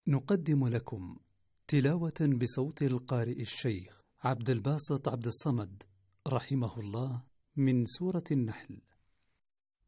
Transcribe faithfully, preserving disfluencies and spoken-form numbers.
نقدم لكم تلاوة بصوت القارئ الشيخ عبد الباسط عبد الصمد رحمه الله من سورة النحل.